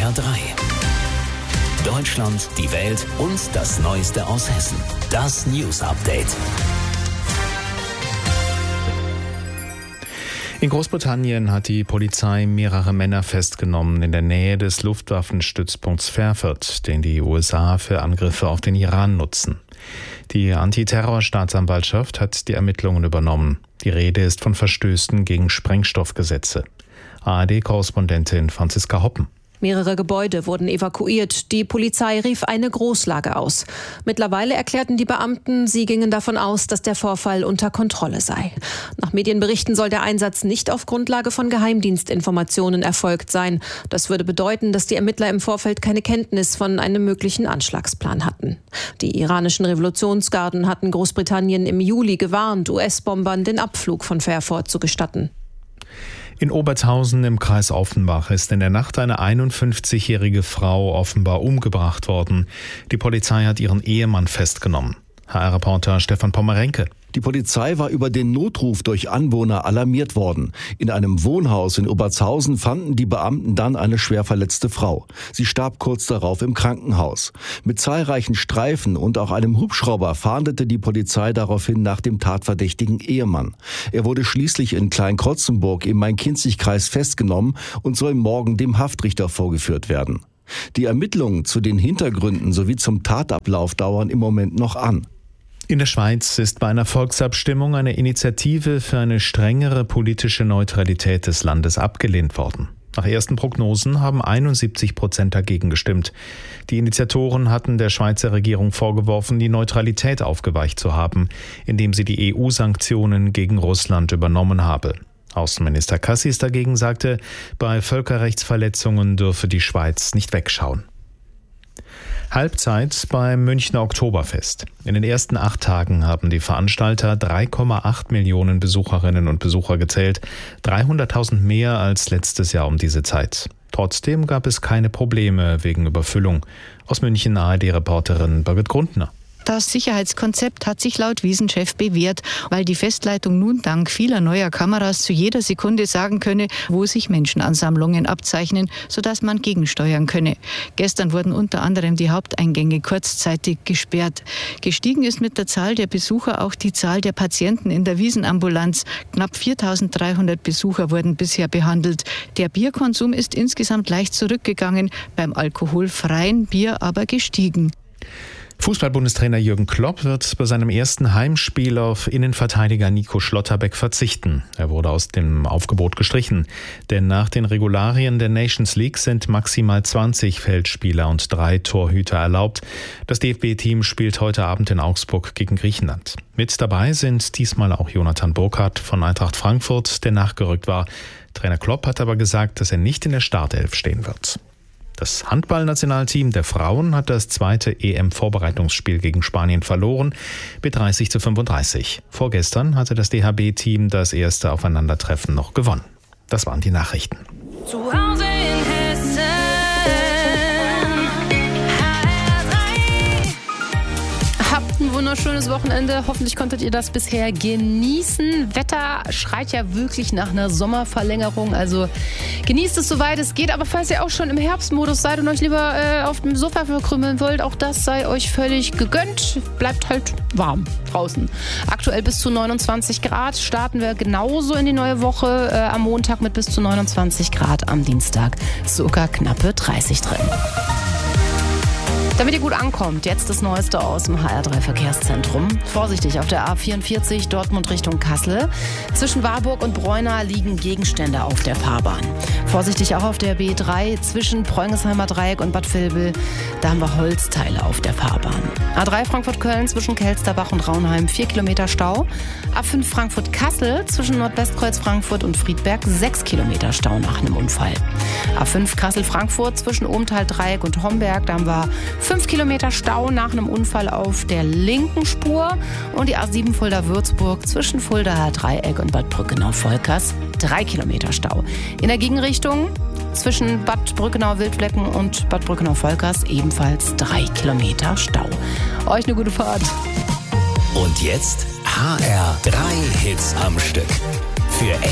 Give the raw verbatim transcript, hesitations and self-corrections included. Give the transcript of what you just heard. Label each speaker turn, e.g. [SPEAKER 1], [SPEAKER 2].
[SPEAKER 1] R drei. Deutschland, die Welt und das Neueste aus Hessen. Das News Update.
[SPEAKER 2] In Großbritannien hat die Polizei mehrere Männer festgenommen in der Nähe des Luftwaffenstützpunkts Fairford, den die U S A für Angriffe auf den Iran nutzen. Die Antiterrorstaatsanwaltschaft hat die Ermittlungen übernommen. Die Rede ist von Verstößen gegen Sprengstoffgesetze. A R D-Korrespondentin Franziska Hoppen.
[SPEAKER 3] Mehrere Gebäude wurden evakuiert. Die Polizei rief eine Großlage aus. Mittlerweile erklärten die Beamten, sie gingen davon aus, dass der Vorfall unter Kontrolle sei. Nach Medienberichten soll der Einsatz nicht auf Grundlage von Geheimdienstinformationen erfolgt sein. Das würde bedeuten, dass die Ermittler im Vorfeld keine Kenntnis von einem möglichen Anschlagsplan hatten. Die iranischen Revolutionsgarden hatten Großbritannien im Juli gewarnt, U S-Bombern den Abflug von Fairford zu gestatten.
[SPEAKER 2] In Obertshausen im Kreis Offenbach ist in der Nacht eine einundfünfzigjährige Frau offenbar umgebracht worden. Die Polizei hat ihren Ehemann festgenommen. H R-Reporter Stefan Pommerenke.
[SPEAKER 4] Die Polizei war über den Notruf durch Anwohner alarmiert worden. In einem Wohnhaus in Obertshausen fanden die Beamten dann eine schwer verletzte Frau. Sie starb kurz darauf im Krankenhaus. Mit zahlreichen Streifen und auch einem Hubschrauber fahndete die Polizei daraufhin nach dem tatverdächtigen Ehemann. Er wurde schließlich in Kleinkrotzenburg im Main-Kinzig-Kreis festgenommen und soll morgen dem Haftrichter vorgeführt werden. Die Ermittlungen zu den Hintergründen sowie zum Tatablauf dauern im Moment noch an.
[SPEAKER 2] In der Schweiz ist bei einer Volksabstimmung eine Initiative für eine strengere politische Neutralität des Landes abgelehnt worden. Nach ersten Prognosen haben einundsiebzig Prozent dagegen gestimmt. Die Initiatoren hatten der Schweizer Regierung vorgeworfen, die Neutralität aufgeweicht zu haben, indem sie die E U-Sanktionen gegen Russland übernommen habe. Außenminister Cassis dagegen sagte, bei Völkerrechtsverletzungen dürfe die Schweiz nicht wegschauen. Halbzeit beim Münchner Oktoberfest. In den ersten acht Tagen haben die Veranstalter drei Komma acht Millionen Besucherinnen und Besucher gezählt, dreihunderttausend mehr als letztes Jahr um diese Zeit. Trotzdem gab es keine Probleme wegen Überfüllung. Aus München A R D-Reporterin Birgit Grundner.
[SPEAKER 5] Das Sicherheitskonzept hat sich laut Wiesenchef bewährt, weil die Festleitung nun dank vieler neuer Kameras zu jeder Sekunde sagen könne, wo sich Menschenansammlungen abzeichnen, sodass man gegensteuern könne. Gestern wurden unter anderem die Haupteingänge kurzzeitig gesperrt. Gestiegen ist mit der Zahl der Besucher auch die Zahl der Patienten in der Wiesenambulanz. Knapp viertausenddreihundert Besucher wurden bisher behandelt. Der Bierkonsum ist insgesamt leicht zurückgegangen, beim alkoholfreien Bier aber gestiegen.
[SPEAKER 2] Fußball-Bundestrainer Jürgen Klopp wird bei seinem ersten Heimspiel auf Innenverteidiger Nico Schlotterbeck verzichten. Er wurde aus dem Aufgebot gestrichen, denn nach den Regularien der Nations League sind maximal zwanzig Feldspieler und drei Torhüter erlaubt. Das D F B-Team spielt heute Abend in Augsburg gegen Griechenland. Mit dabei sind diesmal auch Jonathan Burkhardt von Eintracht Frankfurt, der nachgerückt war. Trainer Klopp hat aber gesagt, dass er nicht in der Startelf stehen wird. Das Handballnationalteam der Frauen hat das zweite E M-Vorbereitungsspiel gegen Spanien verloren mit dreißig zu fünfunddreißig. Vorgestern hatte das D H B-Team das erste Aufeinandertreffen noch gewonnen. Das waren die Nachrichten.
[SPEAKER 6] Zu Hause in Hessen. Habt ein wunderschönes Wochenende. Hoffentlich konntet ihr das bisher genießen. Wetter schreit ja wirklich nach einer Sommerverlängerung. Also genießt es soweit es geht. Aber falls ihr auch schon im Herbstmodus seid und euch lieber äh, auf dem Sofa verkrümmeln wollt, auch das sei euch völlig gegönnt. Bleibt halt warm draußen. Aktuell bis zu neunundzwanzig Grad. Starten wir genauso in die neue Woche. Äh, am Montag mit bis zu neunundzwanzig Grad. Am Dienstag sogar knappe dreißig drin. Damit ihr gut ankommt, jetzt das Neueste aus dem H R drei Verkehrszentrum. Vorsichtig auf der A vierundvierzig Dortmund Richtung Kassel. Zwischen Warburg und Breuna liegen Gegenstände auf der Fahrbahn. Vorsichtig auch auf der B drei zwischen Preungesheimer Dreieck und Bad Vilbel. Da haben wir Holzteile auf der Fahrbahn. A drei Frankfurt-Köln zwischen Kelsterbach und Raunheim vier Kilometer Stau. A fünf Frankfurt-Kassel zwischen Nordwestkreuz Frankfurt und Friedberg sechs Kilometer Stau nach einem Unfall. A fünf Kassel-Frankfurt zwischen Ohmtal-Dreieck und Homberg. Da haben wir fünf Kilometer Stau nach einem Unfall auf der linken Spur. Und die A sieben Fulda-Würzburg zwischen Fuldaer Dreieck und Bad Brückenau-Volkers drei Kilometer Stau. In der Gegenrichtung zwischen Bad Brückenau-Wildflecken und Bad Brückenau-Volkers ebenfalls drei Kilometer Stau. Euch eine gute Fahrt.
[SPEAKER 1] Und jetzt H R drei Hits am Stück. Für